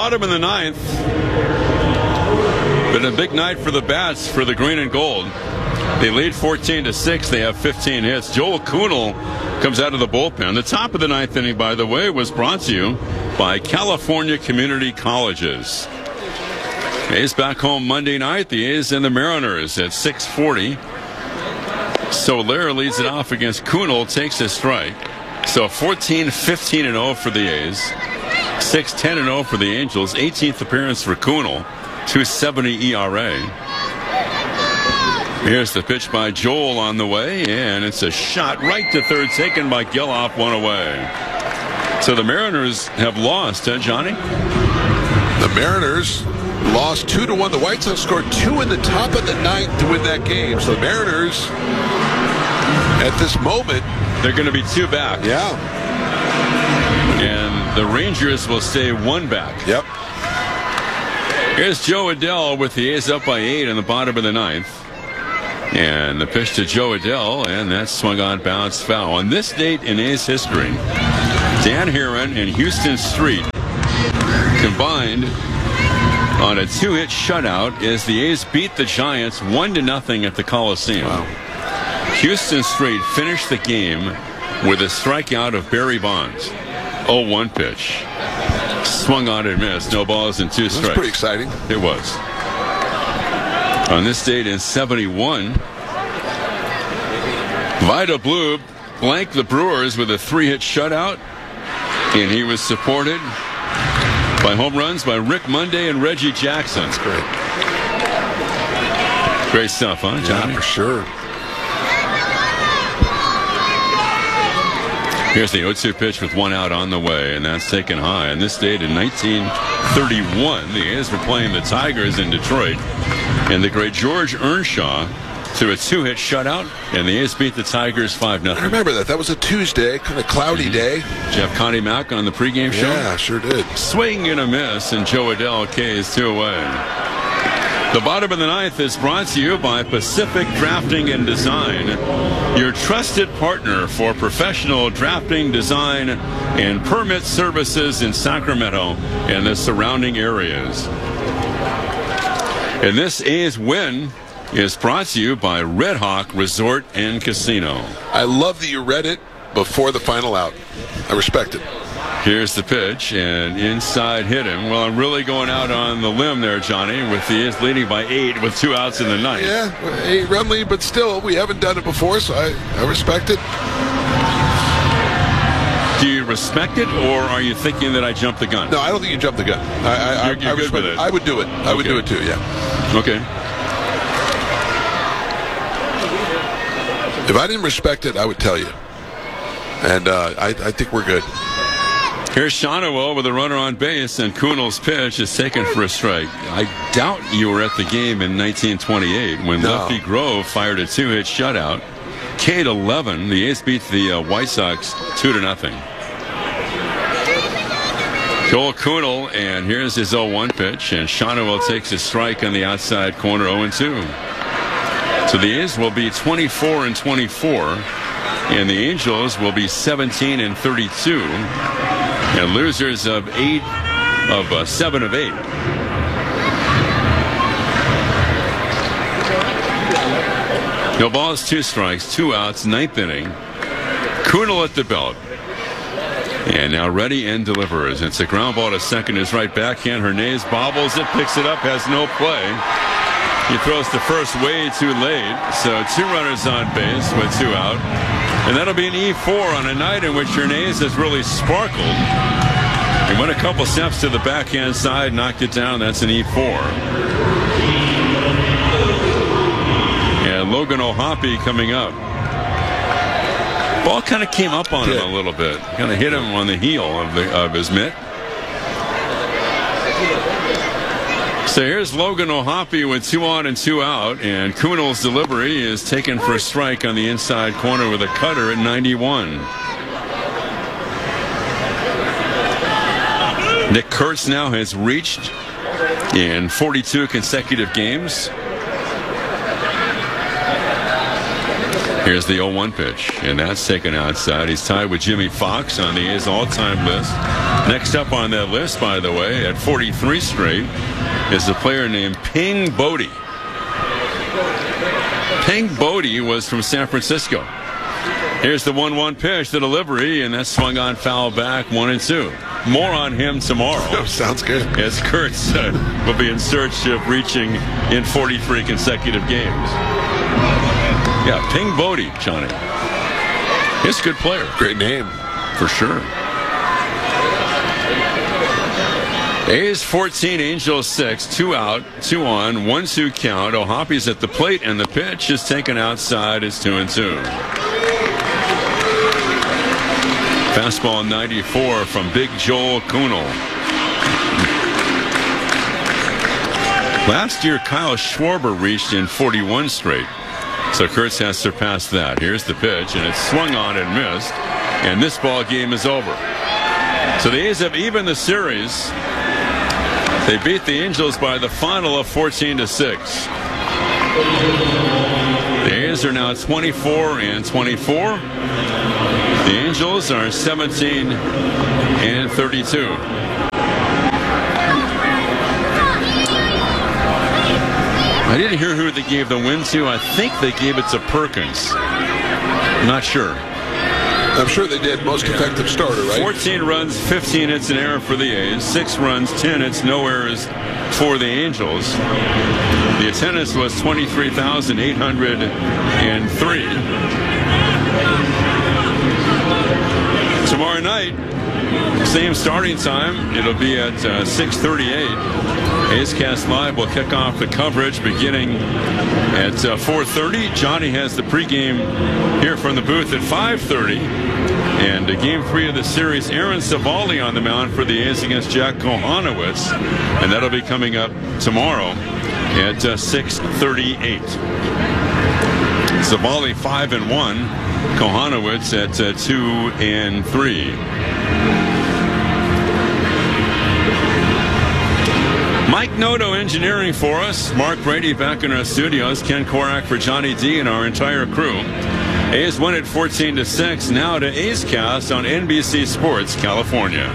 bottom of the ninth. Been a big night for the Bats for the green and gold. They lead 14-6. They have 15 hits. Joel Kuhnel comes out of the bullpen. The top of the ninth inning, by the way, was brought to you by California Community Colleges. A's back home Monday night. The A's and the Mariners at 6:40. Soler leads it off against Kuhnel, takes a strike. So 14-15-0 for the A's. 6-10-0 for the Angels. 18th appearance for Kuhnel. 2.70 ERA. Here's the pitch by Joel on the way, and it's a shot right to third, taken by Geloff, one away. So the Mariners have lost, Johnny? The Mariners lost 2-1. The White Sox scored 2 in the top of the ninth to win that game. So the Mariners, at this moment, they're going to be 2 back. Yeah. And the Rangers will stay 1 back. Yep. Here's Joe Adell with the A's up by 8 in the bottom of the ninth. And the pitch to Joe Adell, and that swung on, bounced foul. On this date in A's history, Dan Heron and Houston Street combined on a 2-hit shutout as the A's beat the Giants 1-0 at the Coliseum. Wow. Houston Street finished the game with a strikeout of Barry Bonds. 0-1 pitch. Swung on and missed. No balls and 2 strikes. That's pretty exciting. It was. On this date in 71, Vida Blue blanked the Brewers with a 3-hit shutout, and he was supported by home runs by Rick Monday and Reggie Jackson. That's great. Great stuff, huh, Johnny? Yeah, for sure. Here's the 0-2 pitch with 1 out on the way, and that's taken high. On this date in 1931, the A's were playing the Tigers in Detroit, and the great George Earnshaw threw a 2-hit shutout, and the A's beat the Tigers 5-0. I remember that. That was a Tuesday, kind of cloudy day. Did you have Connie Mack on the pregame show? Yeah, sure did. Swing and a miss, and Joe Adell K's 2 away. The bottom of the ninth is brought to you by Pacific Drafting and Design, your trusted partner for professional drafting, design, and permit services in Sacramento and the surrounding areas. And this A's win is brought to you by Red Hawk Resort and Casino. I love that you read it before the final out. I respect it. Here's the pitch, and inside hit him. Well, I'm really going out on the limb there, Johnny, with the A's leading by 8 with 2 outs in the ninth. Yeah, 8-run lead, but still, we haven't done it before, so I respect it. Do you respect it, or are you thinking that I jumped the gun? No, I don't think you jumped the gun. You're good with it. I would do it. I would do it too, yeah. Okay. If I didn't respect it, I would tell you. And I think we're good. Here's Shawneewell with a runner on base, and Kuhnel's pitch is taken for a strike. I doubt you were at the game in 1928 when Lefty Grove fired a 2-hit shutout. K'd 11, the A's beat the White Sox 2-0. Joel Kuhnel, and here's his 0-1 pitch, and Shawneewell takes a strike on the outside corner, 0-2. So the A's will be 24-24, and the Angels will be 17-32. And losers of 7 of 8. No balls, 2 strikes, 2 outs, 9th inning. Kuhnel at the belt. And now ready and delivers. It's a ground ball to second. His right backhand. Hernandez bobbles it, picks it up, has no play. He throws to first way too late. So 2 runners on base with 2 out. And that'll be an E4 on a night in which Hernandez has really sparkled. He went a couple steps to the backhand side, knocked it down. That's an E4. And Logan O'Hoppe coming up. Ball kind of came up on him a little bit. Kind of hit him on the heel of his mitt. So here's Logan O'Hoppe with 2 on and 2 out, and Kuhnel's delivery is taken for a strike on the inside corner with a cutter at 91. Nick Kurtz now has reached in 42 consecutive games. Here's the 0-1 pitch, and that's taken outside. He's tied with Jimmy Fox on the A's all-time list. Next up on that list, by the way, at 43 straight, is a player named Ping Bodie. Ping Bodie was from San Francisco. Here's the 1-1 pitch, the delivery, and that swung on foul back, 1-2. More on him tomorrow. Sounds good. As Kurtz will be in search of reaching in 43 consecutive games. Yeah, Ping Bodie, Johnny. He's a good player. Great name. For sure. A's 14, Angels 6, 2 out, 2 on, 1-2 count. O'Hoppy's at the plate, and the pitch is taken outside. It's 2-2. Fastball 94 from Big Joel Kuhnel. Last year, Kyle Schwarber reached in 41 straight. So Kurtz has surpassed that. Here's the pitch, and it's swung on and missed. And this ball game is over. So the A's have evened the series. They beat the Angels by the final of 14-6. The A's are now 24-24. The Angels are 17-32. I didn't hear who they gave the win to. I think they gave it to Perkins. Not sure. I'm sure they did. Most effective starter, right? 14 runs, 15 hits, an error for the A's. 6 runs, 10 hits, no errors for the Angels. The attendance was 23,803. Tomorrow night, same starting time. It'll be at 6:38. A's Cast Live will kick off the coverage beginning at 4:30. Johnny has the pregame here from the booth at 5:30. And game 3 of the series, Aaron Civale on the mound for the A's against Jack Kohanowitz. And that'll be coming up tomorrow at 6:38. Civale 5-1. Kohanowitz at 2-3. Mike Noto engineering for us. Mark Brady back in our studios. Ken Korak for Johnny D and our entire crew. A's win at 14-6. Now to A's Cast on NBC Sports California.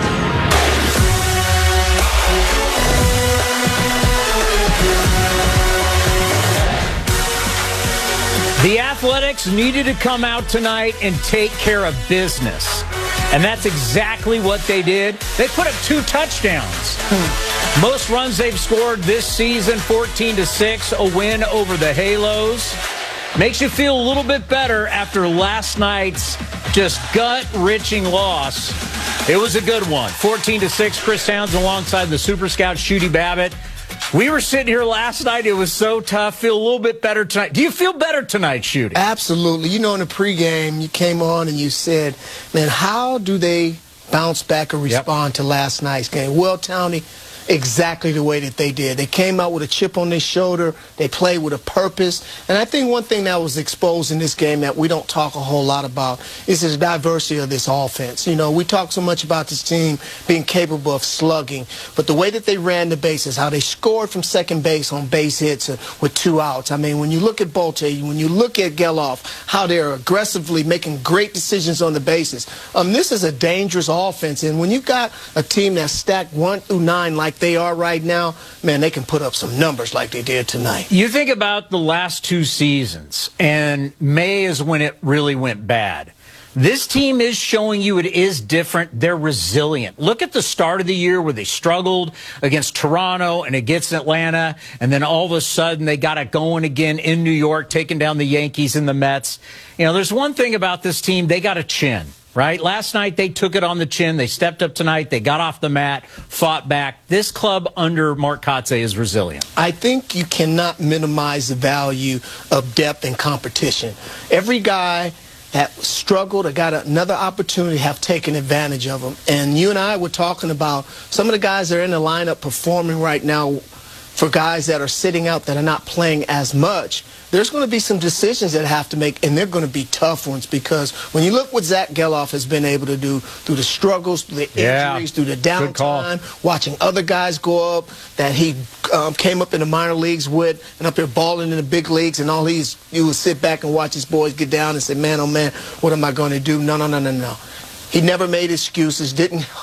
The Athletics needed to come out tonight and take care of business. And that's exactly what they did. They put up 2 touchdowns. Most runs they've scored this season, 14-6, a win over the Halos. Makes you feel a little bit better after last night's just gut-wrenching loss. It was a good one. 14-6, Chris Townsend alongside the Super Scout, Shooty Babbitt. We were sitting here last night. It was so tough. Feel a little bit better tonight. Do you feel better tonight, Shooty? Absolutely. You know, in the pregame, you came on and you said, man, how do they bounce back and respond to last night's game? Well, Townie, exactly the way that they did. They came out with a chip on their shoulder. They played with a purpose. And I think one thing that was exposed in this game that we don't talk a whole lot about is the diversity of this offense. You know, we talk so much about this team being capable of slugging, but the way that they ran the bases, how they scored from second base on base hits with 2 outs. I mean, when you look at Bolte, when you look at Geloff, how they're aggressively making great decisions on the bases. This is a dangerous offense, and when you got a team that's stacked 1 through 9 like they are right now, man, they can put up some numbers like they did tonight. You think about the last 2 seasons, and May is when it really went bad. This team is showing you it is different. They're resilient. Look at the start of the year where they struggled against Toronto and against Atlanta, and then all of a sudden they got it going again in New York, taking down the Yankees and the Mets. You know, there's one thing about this team. They got a chin. Right? Last night, they took it on the chin. They stepped up tonight. They got off the mat, fought back. This club under Mark Kotsay is resilient. I think you cannot minimize the value of depth and competition. Every guy that struggled or got another opportunity have taken advantage of them. And you and I were talking about some of the guys that are in the lineup performing right now for guys that are sitting out that are not playing as much. There's going to be some decisions that have to make, and they're going to be tough ones, because when you look what Zach Geloff has been able to do through the struggles, through the injuries, through the downtime, watching other guys go up that he came up in the minor leagues with and up there balling in the big leagues, and all you would sit back and watch his boys get down and say, man, oh man, what am I going to do? No. He never made excuses, didn't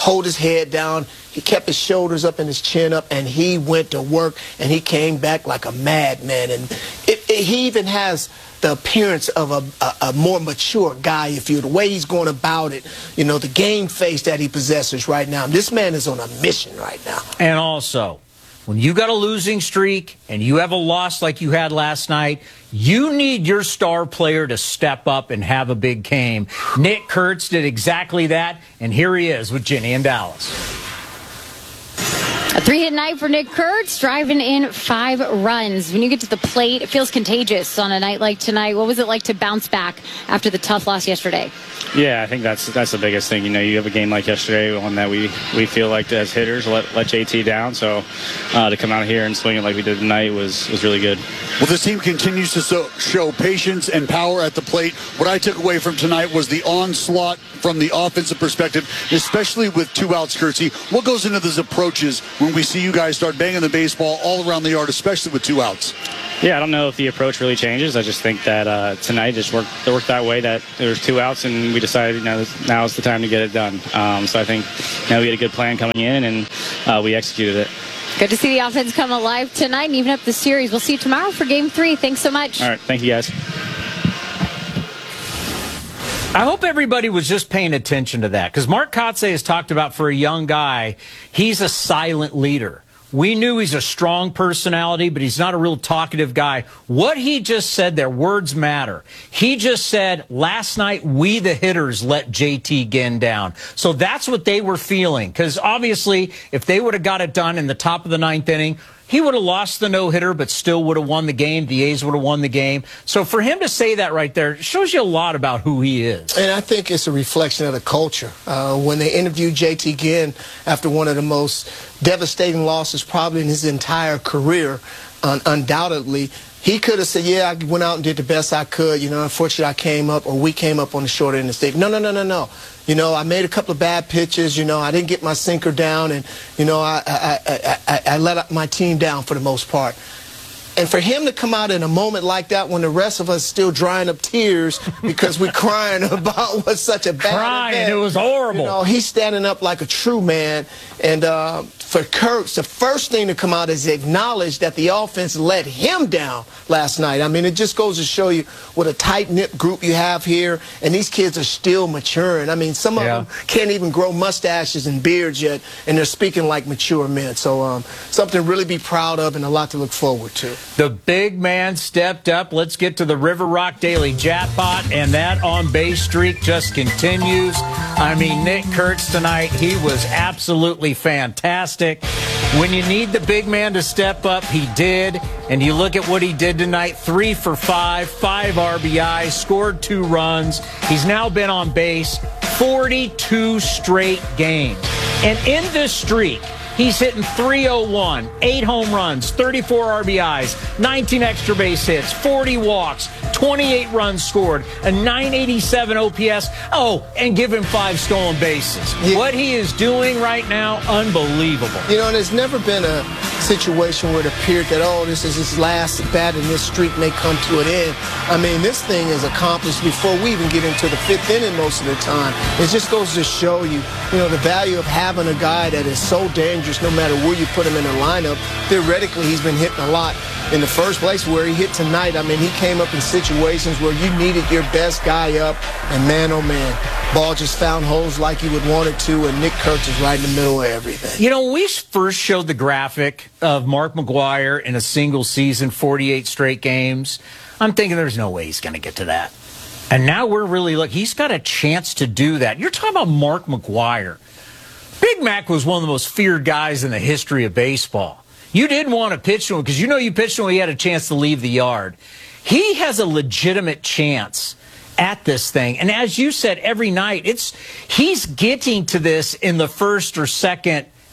hold his head down. He kept his shoulders up and his chin up, and he went to work, and he came back like a madman. And he even has the appearance of a more mature guy, if you will. The way he's going about it, you know, the game face that he possesses right now. This man is on a mission right now. And also, when you got a losing streak and you have a loss like you had last night, you need your star player to step up and have a big game. Nick Kurtz did exactly that, and here he is with Ginny in Dallas. A 3-hit night for Nick Kurtz, driving in 5 runs. When you get to the plate, it feels contagious on a night like tonight. What was it like to bounce back after the tough loss yesterday? Yeah, I think that's the biggest thing. You know, you have a game like yesterday, one that we feel like as hitters let JT down. So to come out here and swing it like we did tonight was really good. Well, this team continues to show patience and power at the plate. What I took away from tonight was the onslaught from the offensive perspective, especially with 2 outs, Kurtzy. What goes into those approaches when we see you guys start banging the baseball all around the yard, especially with 2 outs? Yeah, I don't know if the approach really changes. I just think that tonight just worked that way, that there was 2 outs, and we decided, you know, now is the time to get it done. So I think now we had a good plan coming in, and we executed it. Good to see the offense come alive tonight and even up the series. We'll see you tomorrow for Game 3. Thanks so much. All right, thank you, guys. I hope everybody was just paying attention to that, because Mark Kotsay has talked about, for a young guy, he's a silent leader. We knew he's a strong personality, but he's not a real talkative guy. What he just said there, words matter. He just said, last night, we the hitters let JT Ginn down. So that's what they were feeling, because obviously, if they would have got it done in the top of the 9th inning, he would have lost the no-hitter, but still would have won the game. The A's would have won the game. So for him to say that right there shows you a lot about who he is. And I think it's a reflection of the culture. When they interviewed JT Ginn after one of the most devastating losses probably in his entire career, undoubtedly, he could have said, yeah, I went out and did the best I could. You know, unfortunately, I came up, or we came up on the short end of the stick. No. You know, I made a couple of bad pitches. You know, I didn't get my sinker down, and, you know, I let my team down for the most part. And for him to come out in a moment like that when the rest of us still drying up tears because we're crying about what's such a bad event, it was horrible. You know, he's standing up like a true man. And for Kurtz, the first thing to come out is acknowledge that the offense let him down last night. I mean, it just goes to show you what a tight-knit group you have here, and these kids are still maturing. I mean, some of them can't even grow mustaches and beards yet, and they're speaking like mature men. So something to really be proud of and a lot to look forward to. The big man stepped up. Let's get to the River Rock Daily Jackpot, and that on-base streak just continues. I mean, Nick Kurtz tonight, he was absolutely fantastic. When you need the big man to step up, he did. And you look at what he did tonight, 3 for 5, 5 RBIs, scored 2 runs. He's now been on base 42 straight games. And in this streak, he's hitting .301, 8 home runs, 34 RBIs, 19 extra base hits, 40 walks, 28 runs scored, a .987 OPS. Oh, and give him 5 stolen bases. Yeah. What he is doing right now, unbelievable. You know, there's never been a situation where it appeared that, oh, this is his last bat and this streak may come to an end. I mean, this thing is accomplished before we even get into the 5th inning most of the time. It just goes to show you, you know, the value of having a guy that is so dangerous no matter where you put him in the lineup. Theoretically, he's been hitting a lot in the first place where he hit tonight. I mean, he came up in situations where you needed your best guy up, and man, oh man, ball just found holes like he would want it to, and Nick Kurtz is right in the middle of everything. You know, when we first showed the graphic of Mark McGwire in a single season, 48 straight games, I'm thinking there's no way he's going to get to that. And now we're really looking, he's got a chance to do that. You're talking about Mark McGwire. Big Mac was one of the most feared guys in the history of baseball. You didn't want to pitch to him because you know you pitched to him, he had a chance to leave the yard. He has a legitimate chance at this thing. And as you said, every night, he's getting to this in the first or second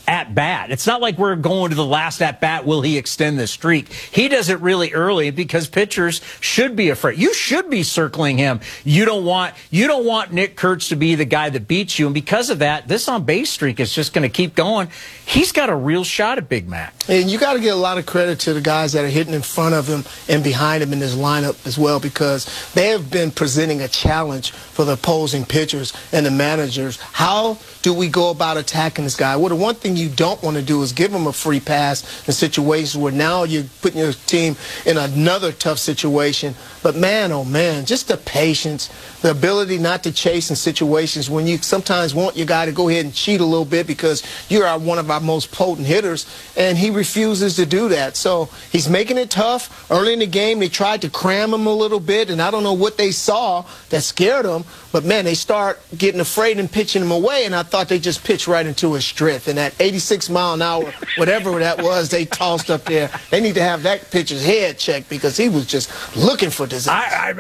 at bat. It's not like we're going to the last at bat. Will he extend this streak? He does it really early because pitchers should be afraid. You should be circling him. You don't want Nick Kurtz to be the guy that beats you. And because of that, this on base streak is just going to keep going. He's got a real shot at Big Mac. And you got to give a lot of credit to the guys that are hitting in front of him and behind him in this lineup as well, because they have been presenting a challenge for the opposing pitchers and the managers. How do we go about attacking this guy? Well, the one thing you don't want to do is give him a free pass in situations where now you're putting your team in another tough situation. But man, oh man, just the patience, the ability not to chase in situations when you sometimes want your guy to go ahead and cheat a little bit because you are one of our most potent hitters, and he refuses to do that. So he's making it tough. Early in the game, they tried to cram him a little bit, and I don't know what they saw that scared him, but man, they start getting afraid and pitching him away, and I thought they just pitched right into his strength. And that 86-mile-an-hour, whatever that was, they tossed up there. They need to have that pitcher's head checked because he was just looking for disaster.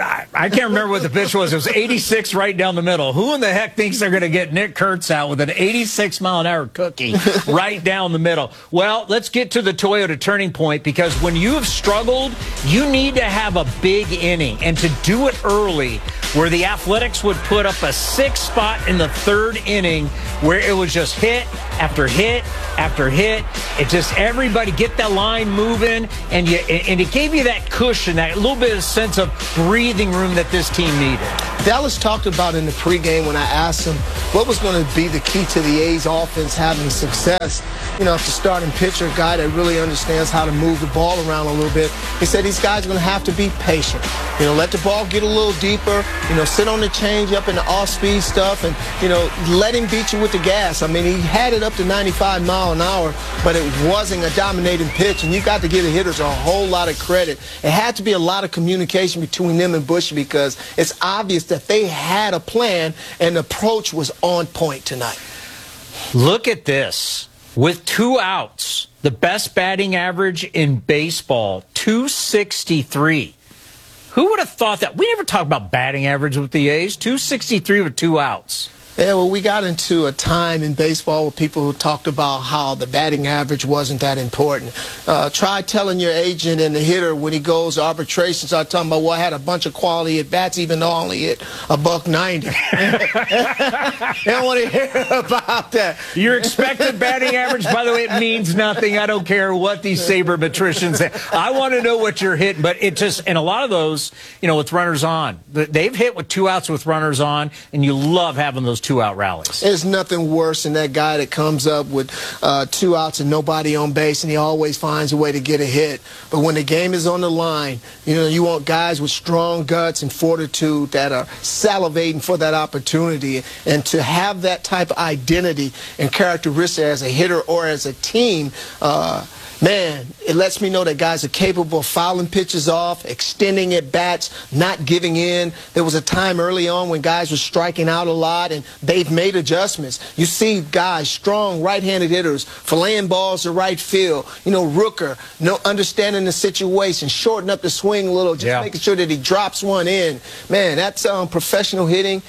I can't remember what the pitch was. It was 86 right down the middle. Who in the heck thinks they're going to get Nick Kurtz out with an 86-mile-an-hour cookie right down the middle? Well, let's get to the Toyota turning point, because when you have struggled, you need to have a big inning, and to do it early, where the Athletics would put up a 6 spot in the 3rd inning where it was just hit after hit after hit. It just, everybody get that line moving, and it gave you that cushion, that little bit of sense of breathing room that this team needed. Dallas talked about in the pregame when I asked him what was going to be the key to the A's offense having success. You know, if the starting pitcher, a guy that really understands how to move the ball around a little bit, he said these guys are going to have to be patient. You know, let the ball get a little deeper, you know, sit on the changeup and the off-speed stuff, and, you know, let him beat you with the gas. I mean, he had it up to 95 miles an hour, but it wasn't a dominating pitch, and you got to give the hitters a whole lot of credit. It had to be a lot of communication between them and Bush, because it's obvious that they had a plan, and the approach was on point tonight. Look at this. With 2 outs, the best batting average in baseball, 263. Who would have thought that? We never talk about batting average with the A's. 263 with 2 outs. Yeah, well, we got into a time in baseball where people talked about how the batting average wasn't that important. Try telling your agent and the hitter when he goes to arbitration, start talking about, well, I had a bunch of quality at bats, even though I only hit $190. They don't want to hear about that. Your expected batting average, by the way, it means nothing. I don't care what these sabermetricians say. I want to know what you're hitting. But it just, and a lot of those, you know, with runners on, they've hit with 2 outs with runners on, and you love having those 2-out rallies. There's nothing worse than that guy that comes up with 2 outs and nobody on base, and he always finds a way to get a hit. But when the game is on the line, you know, you want guys with strong guts and fortitude that are salivating for that opportunity. And to have that type of identity and characteristic as a hitter or as a team, man, it lets me know that guys are capable of fouling pitches off, extending at bats, not giving in. There was a time early on when guys were striking out a lot, and they've made adjustments. You see guys, strong right-handed hitters, filleting balls to right field. You know, Rooker, understanding the situation, shorten up the swing a little, just making sure that he drops one in. Man, that's professional hitting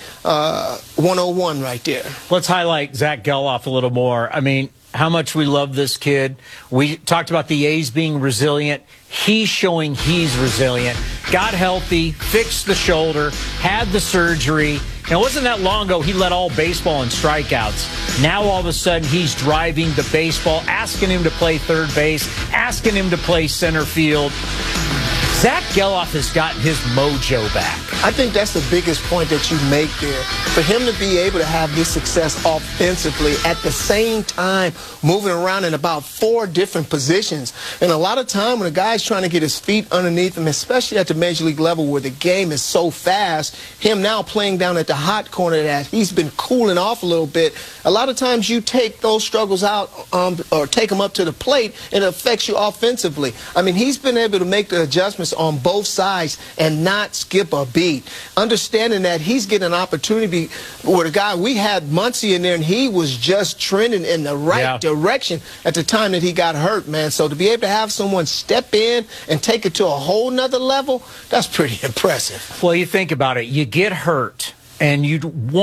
101 right there. Let's highlight Zach Gelof a little more. I mean, how much we love this kid. We talked about the A's being resilient. He's showing he's resilient. Got healthy, fixed the shoulder, had the surgery. And it wasn't that long ago he led all baseball in strikeouts. Now all of a sudden he's driving the baseball, asking him to play third base, asking him to play center field. Zach Gelof has gotten his mojo back. I think that's the biggest point that you make there. For him to be able to have this success offensively at the same time moving around in about 4 different positions. And a lot of time when a guy's trying to get his feet underneath him, especially at the major league level where the game is so fast, him now playing down at the hot corner that he's been cooling off a little bit, a lot of times you take those struggles out or take them up to the plate, and it affects you offensively. I mean, he's been able to make the adjustments on both sides and not skip a beat. Understanding that he's getting an opportunity where the guy, we had Muncy in there, and he was just trending in the right direction at the time that he got hurt, man. So to be able to have someone step in and take it to a whole nother level, that's pretty impressive. Well, you think about it. You get hurt, and you'd want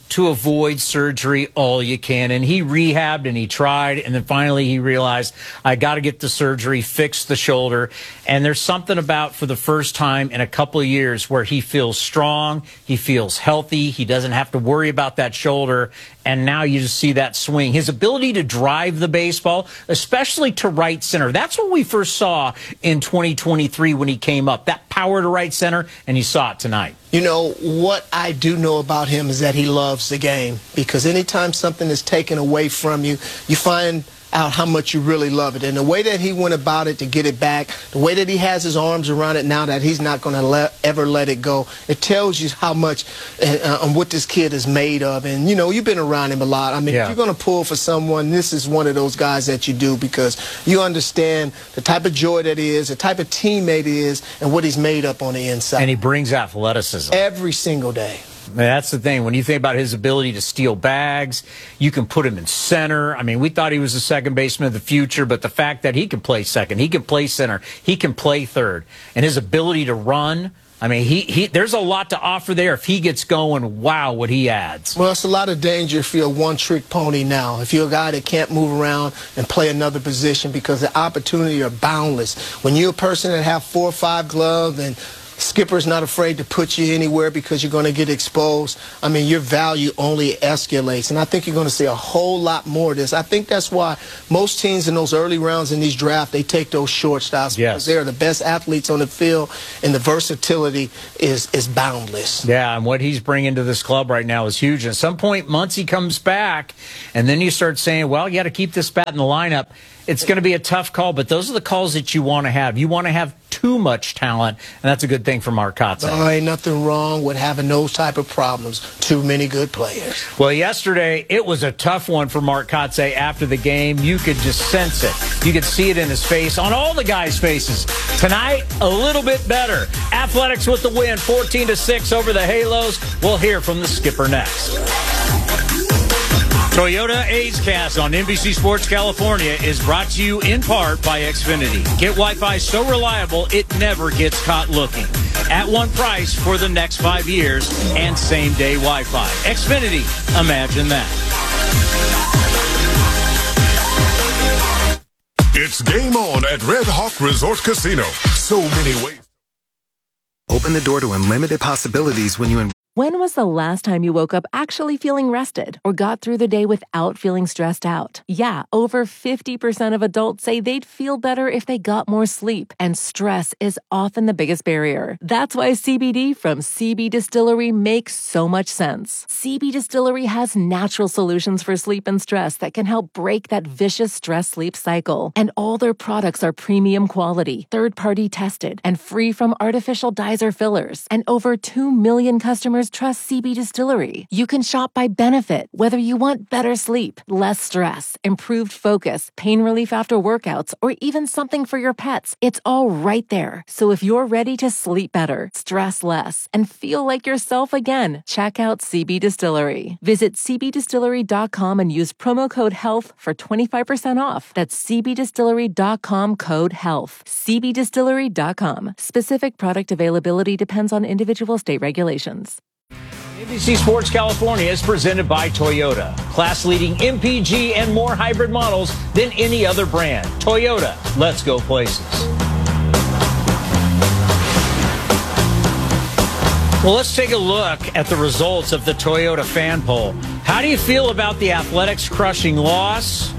to avoid surgery all you can. And he rehabbed and he tried. And then finally he realized, I got to get the surgery, fix the shoulder. And there's something about, for the first time in a couple of years, where he feels strong, he feels healthy, he doesn't have to worry about that shoulder. And now you just see that swing. His ability to drive the baseball, especially to right center. That's what we first saw in 2023 when he came up. That power to right center, and you saw it tonight. You know, what I do know about him is that he loves the game, because anytime something is taken away from you, you find out how much you really love it. And the way that he went about it to get it back, the way that he has his arms around it now, that he's not going to ever let it go, it tells you how much and what this kid is made of. And, you know, you've been around him a lot. I mean, if you're going to pull for someone, this is one of those guys that you do, because you understand the type of joy that he is, the type of teammate he is, and what he's made up on the inside. And he brings athleticism. Every single day. That's the thing. When you think about his ability to steal bags, you can put him in center. I mean, we thought he was the second baseman of the future, but the fact that he can play second, he can play center, he can play third, and his ability to run, I mean, he there's a lot to offer there. If he gets going, wow, what he adds. Well, it's a lot of danger if you're a one-trick pony now. If you're a guy that can't move around and play another position, because the opportunities are boundless. When you're a person that have 4 or 5 gloves and skipper's not afraid to put you anywhere because you're going to get exposed, I mean, your value only escalates. And I think you're going to see a whole lot more of this. I think that's why most teams in those early rounds in these drafts, they take those shortstops, because they're the best athletes on the field, and the versatility is boundless. Yeah, and what he's bringing to this club right now is huge. And at some point, Muncy comes back, and then you start saying, well, you got to keep this bat in the lineup. It's going to be a tough call, but those are the calls that you want to have. You want to have too much talent, and that's a good thing for Mark Kotsay. There ain't nothing wrong with having those type of problems. Too many good players. Well, yesterday, it was a tough one for Mark Kotsay after the game. You could just sense it. You could see it in his face, on all the guys' faces. Tonight, a little bit better. Athletics with the win, 14-6 over the Halos. We'll hear from the skipper next. Toyota A's Cast on NBC Sports California is brought to you in part by Xfinity. Get Wi-Fi so reliable it never gets caught looking. At one price for the next 5 years and same-day Wi-Fi. Xfinity, imagine that. It's game on at Red Hawk Resort Casino. So many ways. Open the door to unlimited possibilities when you... When was the last time you woke up actually feeling rested or got through the day without feeling stressed out? Yeah, over 50% of adults say they'd feel better if they got more sleep, and stress is often the biggest barrier. That's why CBD from CB Distillery makes so much sense. CB Distillery has natural solutions for sleep and stress that can help break that vicious stress-sleep cycle. And all their products are premium quality, third-party tested, and free from artificial dyes or fillers. And over 2 million customers trust CB Distillery. You can shop by benefit, whether you want better sleep, less stress, improved focus, pain relief after workouts, or even something for your pets. It's all right there. So if you're ready to sleep better, stress less, and feel like yourself again, check out CB Distillery. Visit cbdistillery.com and use promo code HEALTH for 25% off. That's cbdistillery.com, code HEALTH. cbdistillery.com. Specific product availability depends on individual state regulations. NBC Sports California is presented by Toyota. Class-leading MPG and more hybrid models than any other brand. Toyota, let's go places. Well, let's take a look at the results of the Toyota fan poll. How do you feel about the Athletics' crushing loss?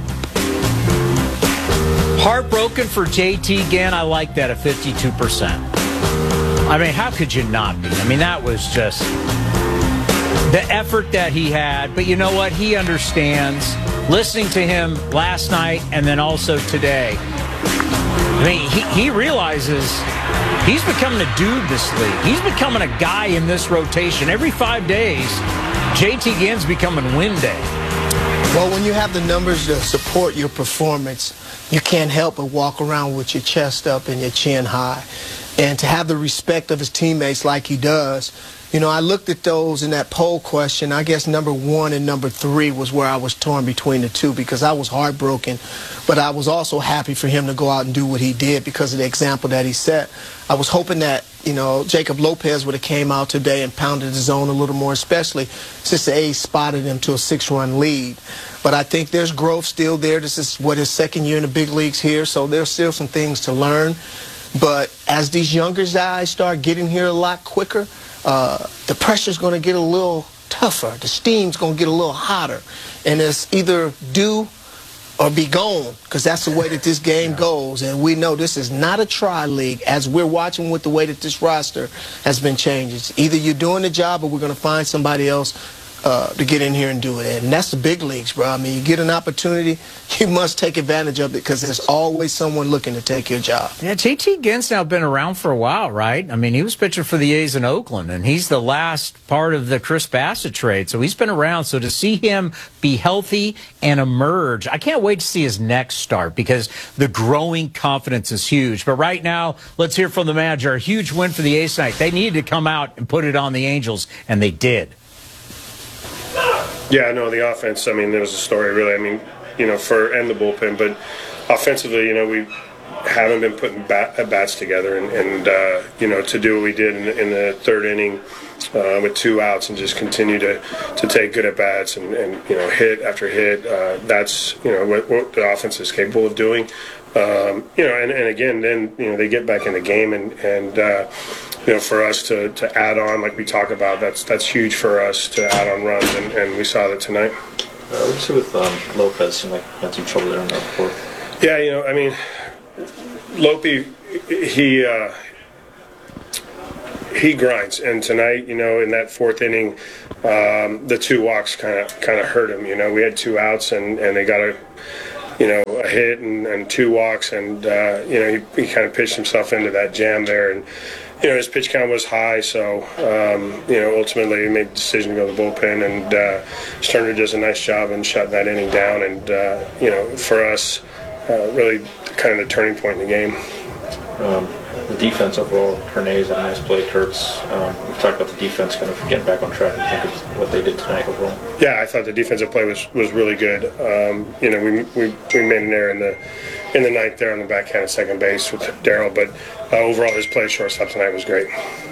Heartbroken for JT Ginn. I like that at 52%. I mean, how could you not be? I mean, that was just the effort that he had. But you know what? He understands. Listening to him last night and then also today, I mean, he realizes he's becoming a dude this league. He's becoming a guy in this rotation. Every 5 days, JT Ginn's becoming win day. Well, when you have the numbers to support your performance, you can't help but walk around with your chest up and your chin high. And to have the respect of his teammates like he does, you know, I looked at those in that poll question. I guess number 1 and number 3 was where I was torn between the two, because I was heartbroken, but I was also happy for him to go out and do what he did because of the example that he set. I was hoping that Jacob Lopez would have came out today and pounded the zone a little more, especially since the A's spotted him to a 6-run lead. But I think there's growth still there. This is his second year in the big leagues here, so there's still some things to learn. But as these younger guys start getting here a lot quicker, the pressure's going to get a little tougher. The steam's going to get a little hotter. And it's either do or be gone, because that's the way that this game goes. And we know this is not a tri-league, as we're watching with the way that this roster has been changed. It's either you're doing the job or we're going to find somebody else to get in here and do it. And that's the big leagues, bro. I mean, you get an opportunity, you must take advantage of it, because there's always someone looking to take your job. Yeah, JT Ginn's now been around for a while, right? I mean, he was pitching for the A's in Oakland, and he's the last part of the Chris Bassett trade, so he's been around. So to see him be healthy and emerge, I can't wait to see his next start, because the growing confidence is huge. But right now, let's hear from the manager. A huge win for the A's tonight. They needed to come out and put it on the Angels, and they did. Yeah, no, the offense, I mean, there was a story, really. I mean, and the bullpen, but offensively, we haven't been putting at-bats together, and to do what we did in the third inning with 2 outs and just continue to take good at-bats and hit after hit, that's, what the offense is capable of doing. And again, then, they get back in the game, and for us to add on, like we talk about, that's huge for us to add on runs, and we saw that tonight. Let's see with Lopez, seemed like he had some trouble there in that fourth. Yeah, I mean, Lopey, he grinds, and tonight, in that fourth inning, the 2 walks kind of hurt him. We had 2 outs, and they got a hit and 2 walks, and he kind of pitched himself into that jam there, and his pitch count was high, so ultimately he made the decision to go to the bullpen, and Sterner does a nice job in shutting that inning down, and for us, really kind of the turning point in the game. The defense overall, Hernandez had a nice play. Kurtz, we've talked about the defense kind of getting back on track and think of what they did tonight overall. Yeah, I thought the defensive play was really good. We made an error in the ninth there on the backhand at second base with Darryl, but overall his play at shortstop tonight was great.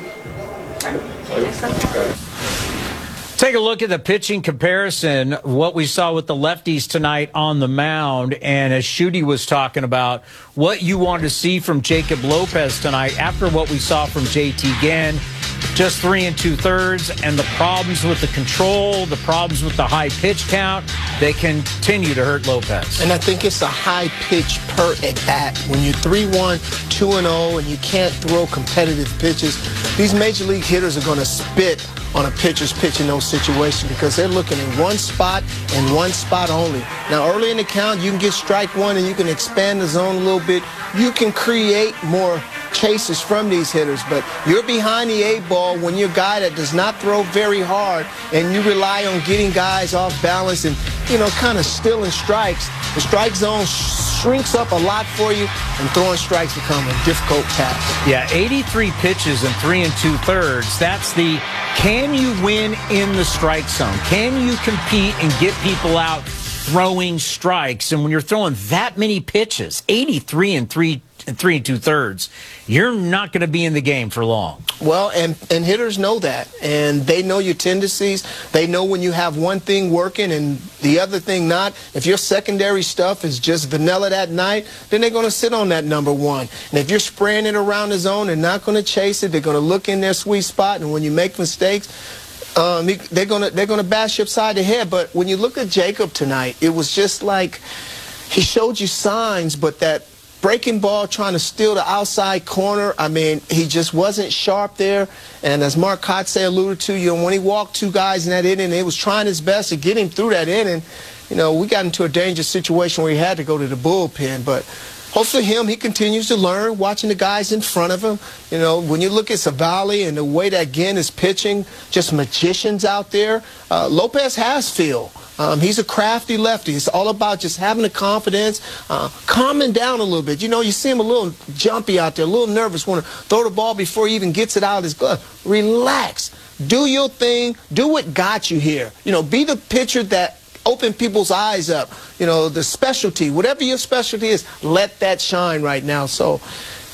Take a look at the pitching comparison, what we saw with the lefties tonight on the mound. And as Schutte was talking about, what you want to see from Jacob Lopez tonight after what we saw from JT Ginn, just 3 2/3, and the problems with the control, the problems with the high pitch count, they continue to hurt Lopez. And I think it's a high pitch per at bat. When you're 3-1, 2-0, and you can't throw competitive pitches, these major league hitters are going to spit on a pitcher's pitch in those situations, because they're looking in one spot and one spot only. Now, early in the count, you can get strike one and you can expand the zone a little bit. You can create more chases from these hitters, but you're behind the 8 ball when you're a guy that does not throw very hard, and you rely on getting guys off balance and, kind of stealing strikes. The strike zone shrinks up a lot for you, and throwing strikes become a difficult task. Yeah, 83 pitches and 3 2/3. That's the can you win in the strike zone? Can you compete and get people out throwing strikes? And when you're throwing that many pitches, 83 and 3 2/3, you're not going to be in the game for long. Well, and hitters know that, and they know your tendencies. They know when you have one thing working and the other thing not. If your secondary stuff is just vanilla that night, then they're going to sit on that number 1. And if you're spraying it around the zone, they're not going to chase it. They're going to look in their sweet spot, and when you make mistakes, they're gonna bash you upside the head. But when you look at Jacob tonight, it was just like he showed you signs, but that breaking ball trying to steal the outside corner, I mean, he just wasn't sharp there. And as Mark Kotze alluded to, when he walked 2 guys in that inning, he was trying his best to get him through that inning. We got into a dangerous situation where he had to go to the bullpen, but hopefully he continues to learn, watching the guys in front of him. When you look at Savali and the way that Ginn is pitching, just magicians out there. Lopez has feel. He's a crafty lefty. It's all about just having the confidence, calming down a little bit. You see him a little jumpy out there, a little nervous, want to throw the ball before he even gets it out of his glove. Relax. Do your thing. Do what got you here. Be the pitcher that open people's eyes up. The specialty, whatever your specialty is, let that shine right now. So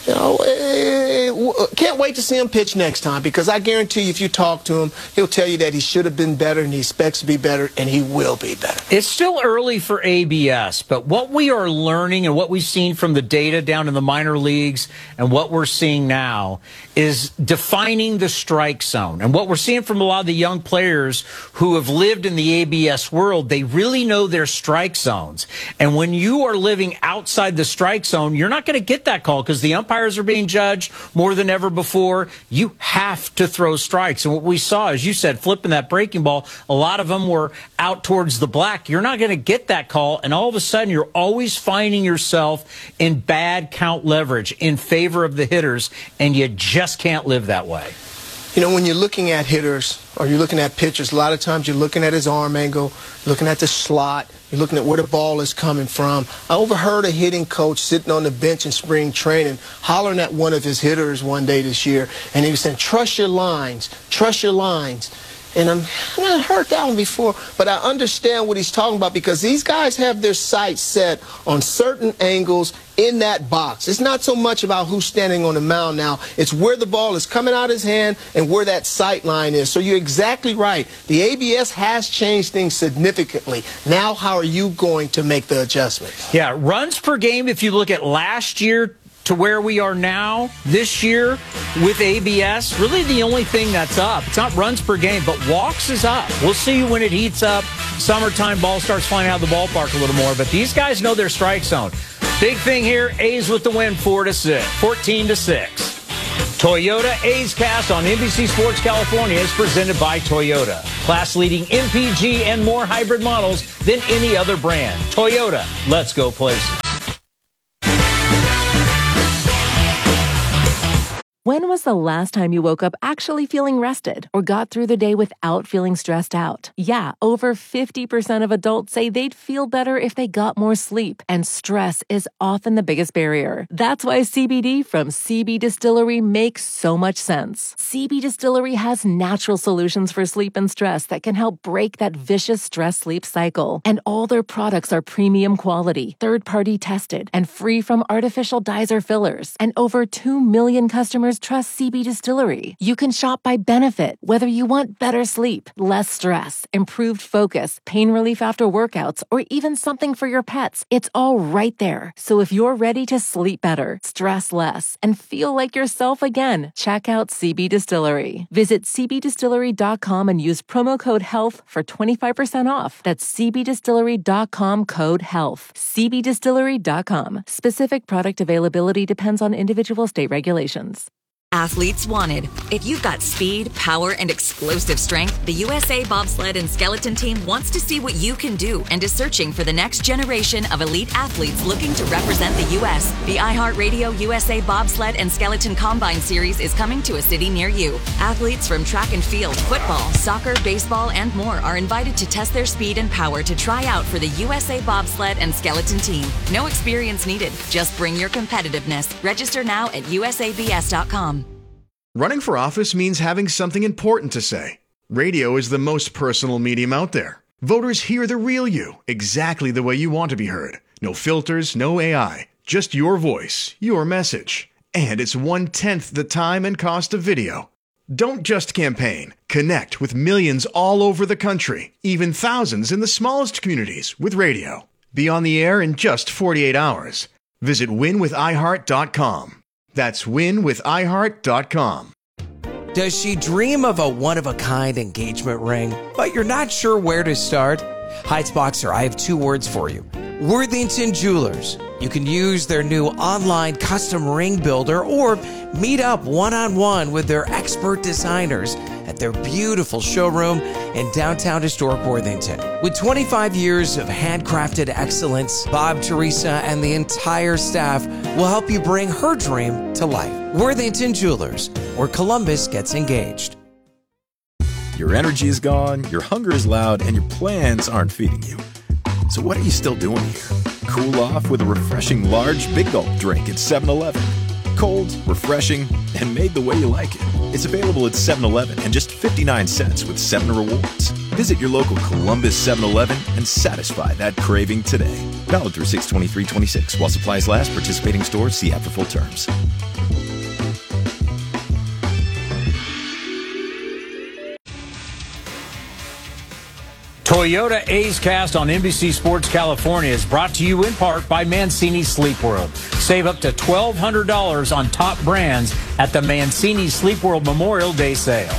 Can't wait to see him pitch next time, because I guarantee you if you talk to him, he'll tell you that he should have been better and he expects to be better, and he will be better. It's still early for ABS, but what we are learning and what we've seen from the data down in the minor leagues and what we're seeing now is defining the strike zone. And what we're seeing from a lot of the young players who have lived in the ABS world, they really know their strike zones. And when you are living outside the strike zone, you're not going to get that call because the umpires are being judged more than ever before. You have to throw strikes. And what we saw, as you said, flipping that breaking ball, a lot of them were out towards the black. You're not going to get that call. And all of a sudden, you're always finding yourself in bad count leverage in favor of the hitters. And you just can't live that way. When you're looking at hitters or you're looking at pitchers, a lot of times you're looking at his arm angle, looking at the slot, you're looking at where the ball is coming from. I overheard a hitting coach sitting on the bench in spring training hollering at one of his hitters one day this year, and he was saying, trust your lines, trust your lines. And I've heard that one before, but I understand what he's talking about, because these guys have their sights set on certain angles in that box. It's not so much about who's standing on the mound now. It's where the ball is coming out of his hand and where that sight line is. So you're exactly right. The ABS has changed things significantly. Now, how are you going to make the adjustment? Yeah, runs per game, if you look at last year to where we are now this year with ABS, really the only thing that's up, it's not runs per game, but walks is up. We'll see when it heats up. Summertime, ball starts flying out of the ballpark a little more, but these guys know their strike zone. Big thing here, A's with the win, 14-6. Toyota A's Cast on NBC Sports California is presented by Toyota. Class-leading MPG and more hybrid models than any other brand. Toyota, let's go places. When was the last time you woke up actually feeling rested or got through the day without feeling stressed out? Yeah, over 50% of adults say they'd feel better if they got more sleep, and stress is often the biggest barrier. That's why CBD from CB Distillery makes so much sense. CB Distillery has natural solutions for sleep and stress that can help break that vicious stress-sleep cycle. And all their products are premium quality, third-party tested, and free from artificial dyes or fillers. And over 2 million customers trust CB Distillery. You can shop by benefit, whether you want better sleep, less stress, improved focus, pain relief after workouts, or even something for your pets. It's all right there. So if you're ready to sleep better, stress less, and feel like yourself again, check out CB Distillery. Visit cbdistillery.com and use promo code HEALTH for 25% off. That's cbdistillery.com, code HEALTH. cbdistillery.com. Specific product availability depends on individual state regulations. Athletes wanted. If you've got speed, power, and explosive strength, the USA Bobsled and Skeleton Team wants to see what you can do and is searching for the next generation of elite athletes looking to represent the U.S. The iHeartRadio USA Bobsled and Skeleton Combine Series is coming to a city near you. Athletes from track and field, football, soccer, baseball, and more are invited to test their speed and power to try out for the USA Bobsled and Skeleton Team. No experience needed. Just bring your competitiveness. Register now at usabs.com. Running for office means having something important to say. Radio is the most personal medium out there. Voters hear the real you, exactly the way you want to be heard. No filters, no AI, just your voice, your message. And it's 1/10 the time and cost of video. Don't just campaign. Connect with millions all over the country, even thousands in the smallest communities with radio. Be on the air in just 48 hours. Visit winwithiheart.com. That's winwithiheart.com. Does she dream of a one-of-a-kind engagement ring, but you're not sure where to start? Heights Boxer, I have 2 words for you. Worthington Jewelers. You can use their new online custom ring builder or meet up one-on-one with their expert designers at their beautiful showroom in downtown historic Worthington. With 25 years of handcrafted excellence, Bob, Teresa, and the entire staff will help you bring her dream to life. Worthington Jewelers, where Columbus gets engaged. Your energy is gone, your hunger is loud, and your plans aren't feeding you. So what are you still doing here? Cool off with a refreshing large Big Gulp drink at 7-Eleven. Cold, refreshing, and made the way you like it. It's available at 7-Eleven and just 59 cents with 7 rewards. Visit your local Columbus 7-Eleven and satisfy that craving today. Valid through 6/23/26. While supplies last, participating stores see app for full terms. Toyota A's Cast on NBC Sports California is brought to you in part by Mancini Sleep World. Save up to $1,200 on top brands at the Mancini Sleep World Memorial Day sale.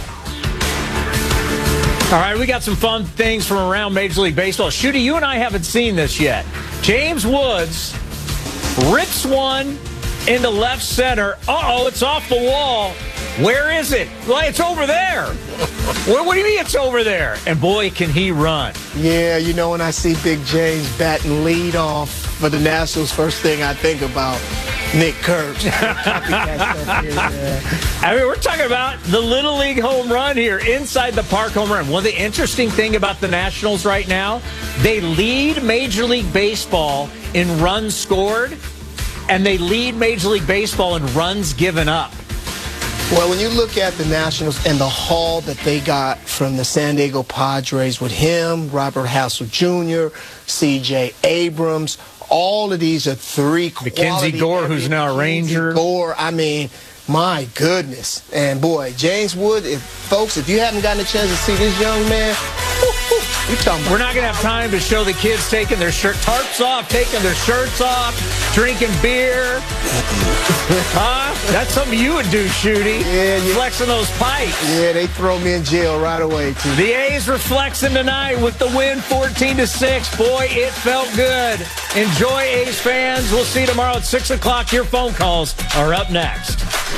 All right, we got some fun things from around Major League Baseball. Shooty, you and I haven't seen this yet. James Woods rips one into left center. Uh-oh, it's off the wall. Where is it? Well, it's over there. What do you mean it's over there? And boy, can he run. Yeah, you know, when I see Big James batting lead off for the Nationals, first thing I think about Nick Kurtz. I mean, we're talking about the Little League home run here, inside the park home run. Well, the interesting thing about the Nationals right now, they lead Major League Baseball in runs scored, and they lead Major League Baseball in runs given up. Well, when you look at the Nationals and the haul that they got from the San Diego Padres with him, Robert Hassel Jr., C.J. Abrams, all of these are three quality. Mackenzie Gore, who's now a Ranger. Gore, I mean, my goodness. And boy, James Wood, folks, if you haven't gotten a chance to see this young man, you talking about. We're not going to have time to show the kids taking their tarps off, taking their shirts off, drinking beer. Huh? That's something you would do, Shooty. Yeah, flexing those pipes. Yeah, they throw me in jail right away, too. The A's were flexing tonight with the win 14-6. Boy, it felt good. Enjoy, A's fans. We'll see you tomorrow at 6 o'clock. Your phone calls are up next.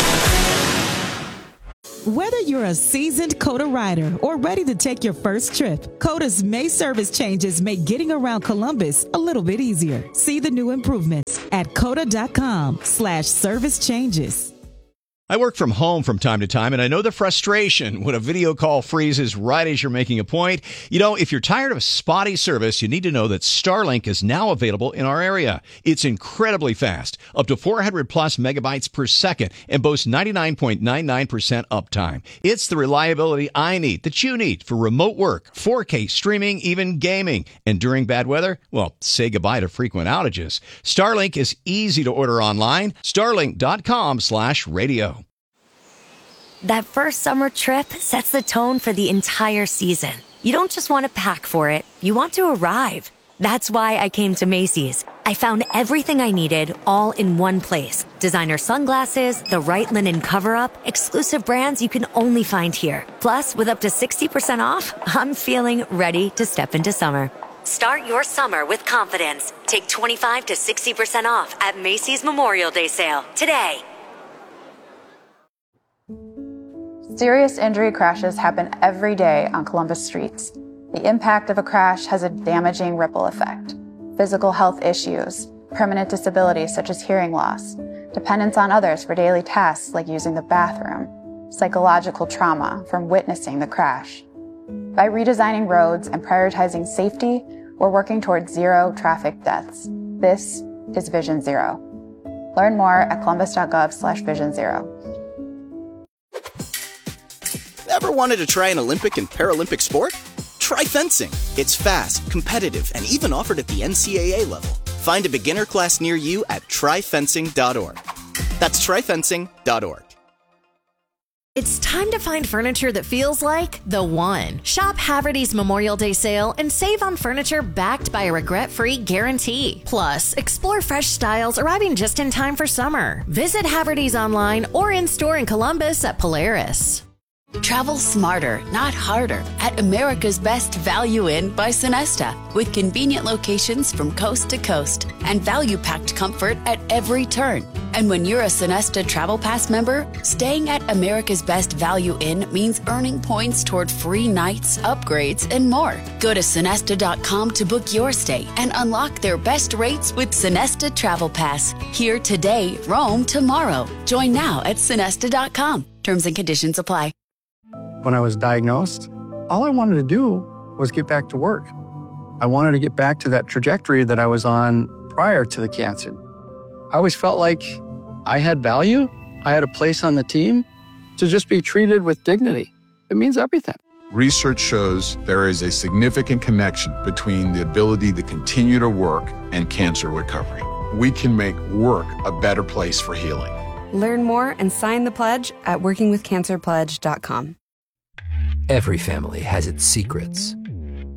Whether you're a seasoned COTA rider or ready to take your first trip, COTA's May service changes make getting around Columbus a little bit easier. See the new improvements at COTA.com/service changes. I work from home from time to time, and I know the frustration when a video call freezes right as you're making a point. You know, if you're tired of spotty service, you need to know that Starlink is now available in our area. It's incredibly fast, up to 400 plus megabytes per second, and boasts 99.99% uptime. It's the reliability I need, that you need, for remote work, 4K streaming, even gaming. And during bad weather, well, say goodbye to frequent outages. Starlink is easy to order online. Starlink.com/radio. That first summer trip sets the tone for the entire season. You don't just want to pack for it, you want to arrive. That's why I came to Macy's. I found everything I needed all in one place. Designer sunglasses, the right linen cover-up, exclusive brands you can only find here. Plus, with up to 60% off, I'm feeling ready to step into summer. Start your summer with confidence. Take 25 to 60% off at Macy's Memorial Day sale today. Serious injury crashes happen every day on Columbus streets. The impact of a crash has a damaging ripple effect. Physical health issues, permanent disabilities such as hearing loss, dependence on others for daily tasks like using the bathroom, psychological trauma from witnessing the crash. By redesigning roads and prioritizing safety, we're working towards zero traffic deaths. This is Vision Zero. Learn more at columbus.gov/Vision Zero. Ever wanted to try an Olympic and Paralympic sport? Try fencing. It's fast, competitive, and even offered at the NCAA level. Find a beginner class near you at tryfencing.org. That's tryfencing.org. It's time to find furniture that feels like the one. Shop Haverty's Memorial Day sale and save on furniture backed by a regret-free guarantee. Plus, explore fresh styles arriving just in time for summer. Visit Haverty's online or in-store in Columbus at Polaris. Travel smarter, not harder, at America's Best Value Inn by Sonesta, with convenient locations from coast to coast and value-packed comfort at every turn. And when you're a Sonesta Travel Pass member, staying at America's Best Value Inn means earning points toward free nights, upgrades, and more. Go to Sonesta.com to book your stay and unlock their best rates with Sonesta Travel Pass. Here today, roam tomorrow. Join now at Sonesta.com. Terms and conditions apply. When I was diagnosed, all I wanted to do was get back to work. I wanted to get back to that trajectory that I was on prior to the cancer. I always felt like I had value, I had a place on the team. To just be treated with dignity, it means everything. Research shows there is a significant connection between the ability to continue to work and cancer recovery. We can make work a better place for healing. Learn more and sign the pledge at workingwithcancerpledge.com. Every family has its secrets.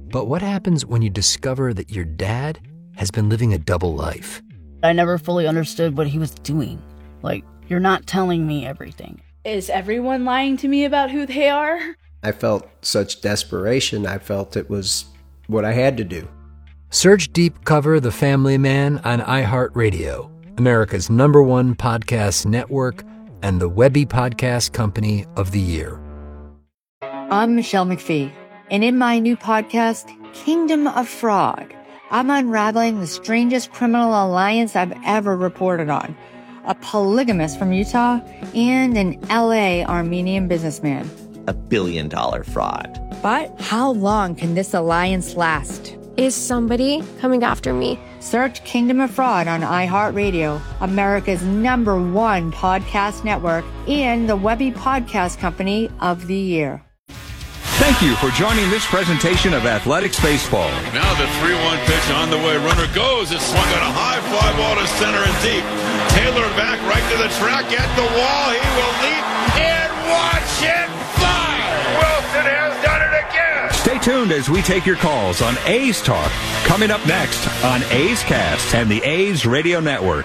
But what happens when you discover that your dad has been living a double life? I never fully understood what he was doing. Like, you're not telling me everything. Is everyone lying to me about who they are? I felt such desperation. I felt it was what I had to do. Search Deep Cover The Family Man on iHeartRadio, America's #1 podcast network and the Webby Podcast Company of the Year. I'm Michelle McPhee, and in my new podcast, Kingdom of Fraud, I'm unraveling the strangest criminal alliance I've ever reported on. A polygamist from Utah and an LA Armenian businessman. $1 billion fraud. But how long can this alliance last? Is somebody coming after me? Search Kingdom of Fraud on iHeartRadio, America's #1 podcast network, and the Webby Podcast Company of the Year. Thank you for joining this presentation of Athletics Baseball. Now the 3-1 pitch on the way. Runner goes. It's swung on a high fly ball to center and deep. Taylor back right to the track at the wall. He will leap and watch it fly. Wilson has done it again. Stay tuned as we take your calls on A's Talk. Coming up next on A's Cast and the A's Radio Network.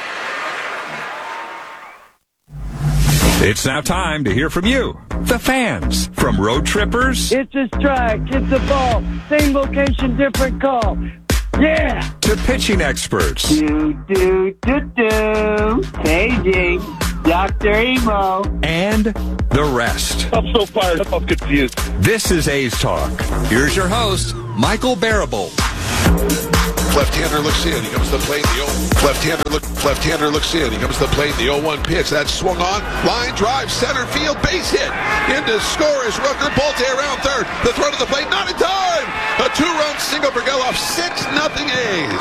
It's now time to hear from you, the fans, from road trippers. It's a strike, it's a ball, same location, different call. Yeah! To pitching experts. KG, Dr. Emo. And the rest. I'm so fired up, I'm confused. This is A's Talk. Here's your host, Michael Barable. Left-hander looks in. He comes to the plate. Left-hander looks in. He comes to the plate. The 0-1 pitch. That's swung on. Line drive. Center field. Base hit. Into score is Rooker. Bolte around third. The throw to the plate. Not in time. A 2-run single for Geloff. 6-0 A's.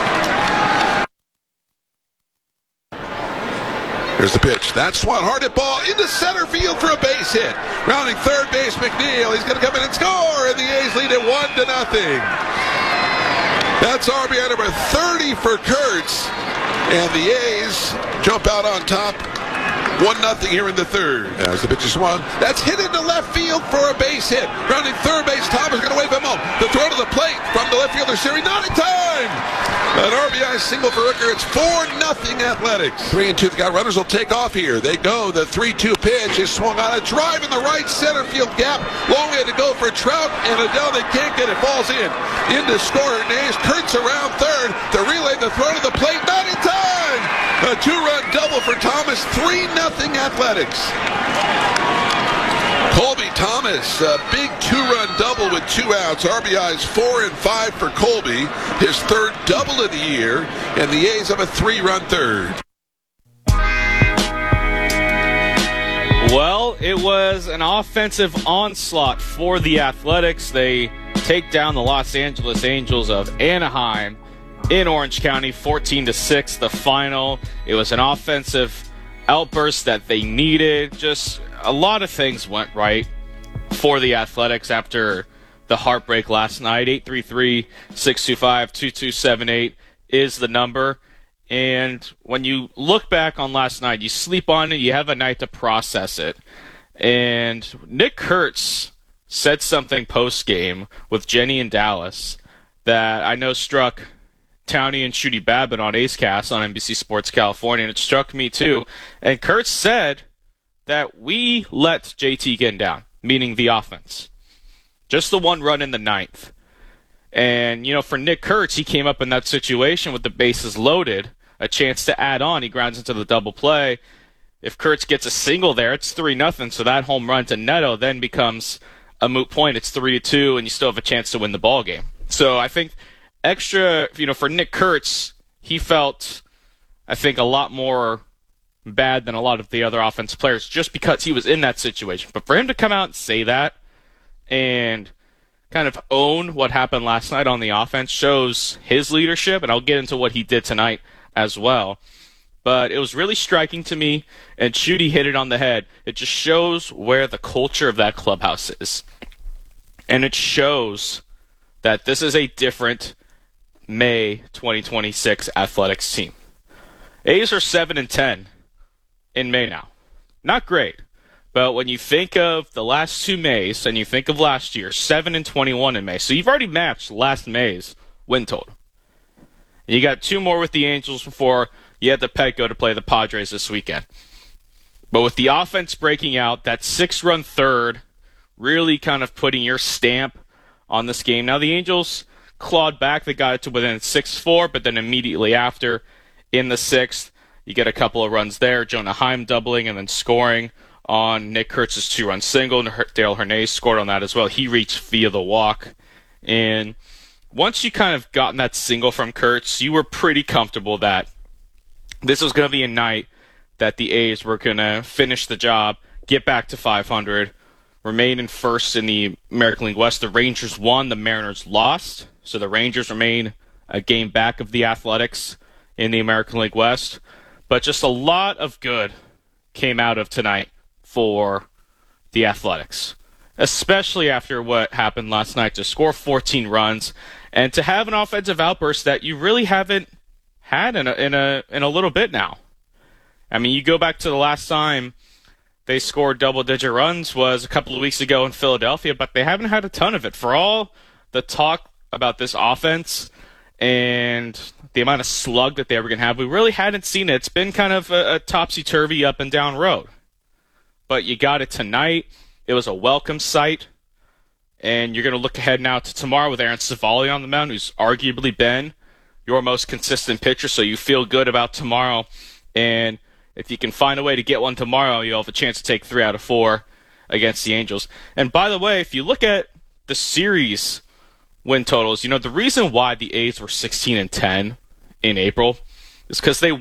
Here's the pitch. That swung hard at ball into center field for a base hit. Rounding third base, McNeil. He's going to come in and score. And the A's lead it 1-0. That's RBI number 30 for Kurtz. And the A's jump out on top. 1-0 here in the third. As the pitch is swung. That's hit into left field for a base hit. Rounding third base, Thomas going to wave him home. The throw to the plate from the left fielder, Siri. Not in time. An RBI single for Rooker. It's 4-0 Athletics. 3-2. The runners will take off here. They go. The 3-2 pitch is swung on a drive in the right center field gap. Long way to go for Trout and Adele. They can't get it. Falls in. Into scorer Nays. Kurtz around third. The relay, the throw to the plate. Not in time. A 2-run double for Thomas. 3-0 Athletics. Colby Thomas, a big 2-run double with 2 outs. RBIs 4 and 5 for Colby. His third double of the year. And the A's have a 3-run third. Well, it was an offensive onslaught for the Athletics. They take down the Los Angeles Angels of Anaheim in Orange County, 14-6, the final. It was an offensive outburst that they needed. Just a lot of things went right for the Athletics after the heartbreak last night. 833-625-2278 is the number. And when you look back on last night, you sleep on it, you have a night to process it. And Nick Kurtz said something post-game with Jenny in Dallas that I know struck Townie and Shooty Babbitt on A's Cast on NBC Sports California, and it struck me too. And Kurtz said that we let JT get down, meaning the offense. Just the 1 run in the 9th. And, for Nick Kurtz, he came up in that situation with the bases loaded, a chance to add on. He grounds into the double play. If Kurtz gets a single there, it's 3-0, so that home run to Neto then becomes a moot point. It's 3-2, and you still have a chance to win the ball game. So I think extra, for Nick Kurtz, he felt, I think, a lot more bad than a lot of the other offensive players just because he was in that situation. But for him to come out and say that and kind of own what happened last night on the offense shows his leadership, and I'll get into what he did tonight as well. But it was really striking to me, and Shooty hit it on the head. It just shows where the culture of that clubhouse is. And it shows that this is a different May 2026 Athletics team. A's are 7-10 in May now. Not great, But when you think of the last 2 Mays and you think of last year, 7-21 in May. So you've already matched last May's win total. And you got 2 more with the Angels before you had the Petco to play the Padres this weekend. But with the offense breaking out, that 6-run third really kind of putting your stamp on this game. Now the Angels clawed back. They got it to within 6-4, but then immediately after, in the 6th, you get a couple of runs there. Jonah Heim doubling and then scoring on Nick Kurtz's 2-run single. Dale Hernandez scored on that as well. He reached via the walk. And once you kind of gotten that single from Kurtz, you were pretty comfortable that this was going to be a night that the A's were going to finish the job, get back to 500, remain in first in the American League West. The Rangers won, the Mariners lost. So the Rangers remain a game back of the Athletics in the American League West. But just a lot of good came out of tonight for the Athletics, especially after what happened last night, to score 14 runs and to have an offensive outburst that you really haven't had in a little bit now. I mean, you go back to the last time they scored double-digit runs was a couple of weeks ago in Philadelphia, but they haven't had a ton of it. For all the talk about this offense and the amount of slug that they were going to have, we really hadn't seen it. It's been kind of a topsy-turvy up and down road. But you got it tonight. It was a welcome sight. And you're going to look ahead now to tomorrow with Aaron Civale on the mound, who's arguably been your most consistent pitcher, so you feel good about tomorrow. And if you can find a way to get one tomorrow, you'll have a chance to take 3 out of 4 against the Angels. And by the way, if you look at the series win totals, the reason why the A's were 16-10 in April is because they